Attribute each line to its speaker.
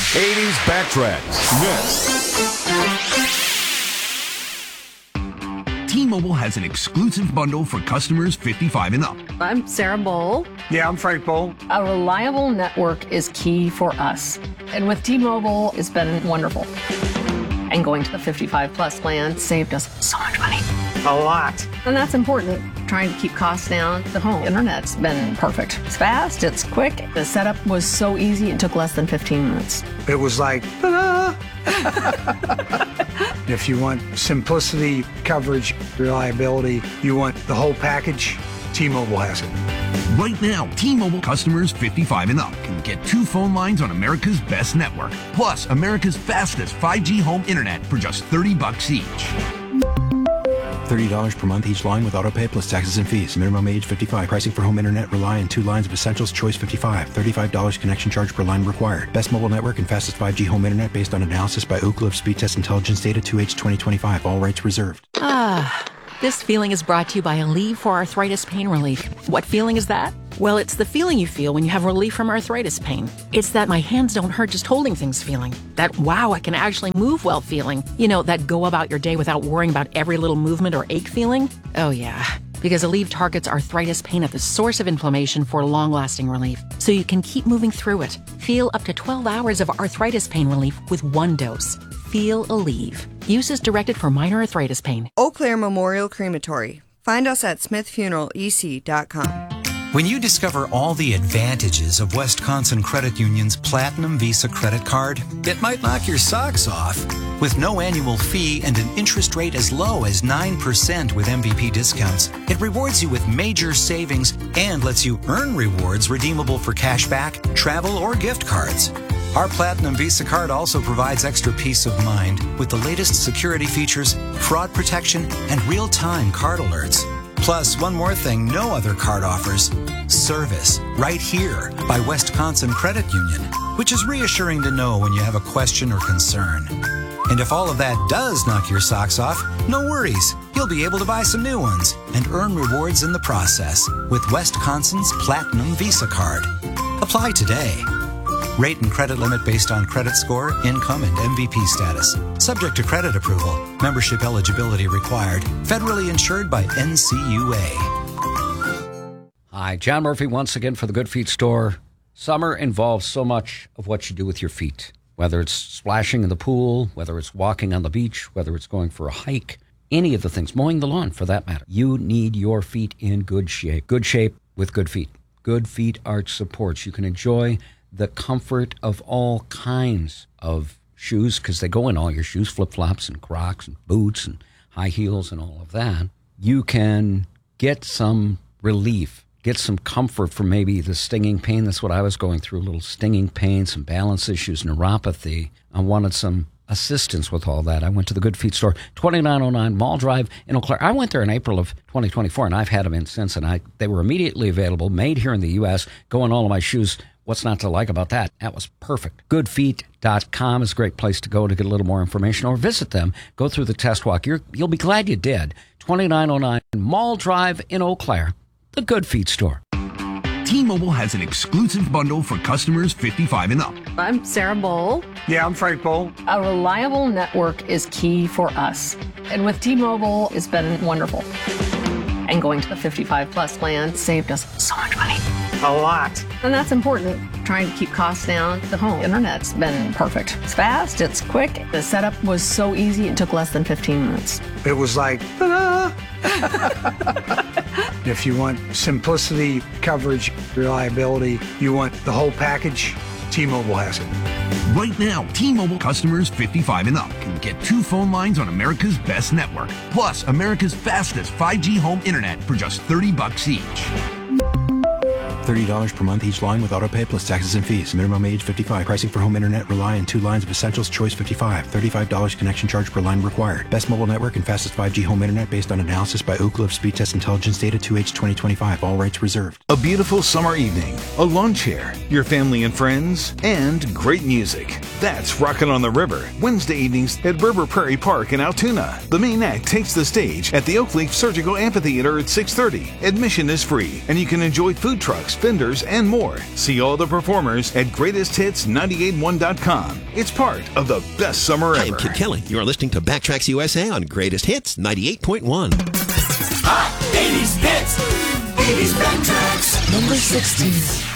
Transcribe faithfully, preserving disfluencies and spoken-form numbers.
Speaker 1: eighties Backtracks. Next.
Speaker 2: T-Mobile has an exclusive bundle for customers fifty-five and up.
Speaker 3: I'm Sarah Bowl.
Speaker 4: Yeah, I'm Frank Bowl.
Speaker 3: A reliable network is key for us. And with T-Mobile, it's been wonderful. And going to the fifty-five plus plan saved us so much money.
Speaker 4: A lot.
Speaker 3: And that's important. Trying to keep costs down. The home internet's been perfect. It's fast, it's quick. The setup was so easy, it took less than fifteen minutes.
Speaker 4: It was like, ta-da! If you want simplicity, coverage, reliability, you want the whole package, T-Mobile has it.
Speaker 2: Right now, T-Mobile customers fifty-five and up can get two phone lines on America's best network, plus America's fastest five G home internet for just thirty bucks each.
Speaker 5: thirty dollars per month each line with autopay plus taxes and fees. Minimum age fifty-five. Pricing for home internet rely on two lines of Essentials Choice fifty-five. thirty-five dollars connection charge per line required. Best mobile network and fastest five G home internet based on analysis by Ookla of Speed Test Intelligence Data two H twenty twenty-five. All rights reserved.
Speaker 6: Ah, this feeling is brought to you by Aleve for Arthritis Pain Relief. What feeling is that? Well, it's the feeling you feel when you have relief from arthritis pain. It's that my hands don't hurt just holding things feeling. That wow, I can actually move well feeling. You know, that go about your day without worrying about every little movement or ache feeling. Oh yeah, because Aleve targets arthritis pain at the source of inflammation for long-lasting relief, so you can keep moving through it. Feel up to twelve hours of arthritis pain relief with one dose. Feel Aleve. Use is directed for minor arthritis pain.
Speaker 7: Eau Claire Memorial Crematory. Find us at smith funeral e c dot com.
Speaker 8: When you discover all the advantages of Wisconsin Credit Union's Platinum Visa credit card, it might knock your socks off. With no annual fee and an interest rate as low as nine percent with M V P discounts, it rewards you with major savings and lets you earn rewards redeemable for cashback, travel, or gift cards. Our Platinum Visa card also provides extra peace of mind with the latest security features, fraud protection, and real-time card alerts. Plus, one more thing no other card offers: service right here by Wisconsin Credit Union, which is reassuring to know when you have a question or concern. And if all of that does knock your socks off, no worries. You'll be able to buy some new ones and earn rewards in the process with Wisconsin's Platinum Visa card. Apply today. Rate and credit limit based on credit score, income, and M V P status. Subject to credit approval. Membership eligibility required. Federally insured by N C U A.
Speaker 9: Hi, John Murphy once again for the Good Feet Store. Summer involves so much of what you do with your feet. Whether it's splashing in the pool, whether it's walking on the beach, whether it's going for a hike, any of the things, mowing the lawn for that matter. You need your feet in good shape. Good shape with good feet. Good Feet Arch Supports. You can enjoy the comfort of all kinds of shoes, because they go in all your shoes, flip-flops and Crocs and boots and high heels and all of that. You can get some relief, get some comfort from maybe the stinging pain. That's what I was going through, a little stinging pain, some balance issues, neuropathy. I wanted some assistance with all that. I went to the Good Feet Store, twenty-nine oh nine Mall Drive in Eau Claire. I went there in April of twenty twenty-four, and I've had them in since, and I they were immediately available, made here in the U S, go in all of my shoes. What's not to like about that? That was perfect. good feet dot com is a great place to go to get a little more information, or visit them. Go through the test walk. You're, you'll be glad you did. twenty-nine oh nine Mall Drive in Eau Claire, the Good Feet Store.
Speaker 2: T-Mobile has an exclusive bundle for customers fifty-five and up.
Speaker 3: I'm Sarah Bowl.
Speaker 4: Yeah, I'm Frank Bowl.
Speaker 3: A reliable network is key for us. And with T-Mobile, it's been wonderful. And going to the fifty-five plus plan saved us so much money.
Speaker 4: A lot.
Speaker 3: And that's important. Trying to keep costs down. The home internet's been perfect. It's fast, it's quick. The setup was so easy, it took less than fifteen minutes.
Speaker 4: It was like, ta-da! If you want simplicity, coverage, reliability, you want the whole package, T-Mobile has it.
Speaker 2: Right now, T-Mobile customers fifty-five and up can get two phone lines on America's best network, plus America's fastest five G home internet for just thirty bucks each.
Speaker 5: thirty dollars per month each line with autopay plus taxes and fees. Minimum age fifty-five. Pricing for home internet rely on two lines of Essentials Choice fifty-five. thirty-five dollars connection charge per line required. Best mobile network and fastest five G home internet based on analysis by Ookla of Speed Test Intelligence Data two H twenty twenty-five. All rights reserved.
Speaker 1: A beautiful summer evening, a lawn chair, your family and friends, and great music. That's Rockin' on the River, Wednesday evenings at River Prairie Park in Altoona. The main act takes the stage at the Oak Leaf Surgical Amphitheater at six thirty. Admission is free, and you can enjoy food trucks, acts, vendors, and more. See all the performers at greatest hits nine eight one dot com. It's part of the best summer
Speaker 10: Hi,
Speaker 1: ever.
Speaker 10: I'm Kid Kelly. You are listening to Backtracks U S A on Greatest Hits ninety-eight point one.
Speaker 11: Hot eighties hits. eighties Backtracks. Number sixteen.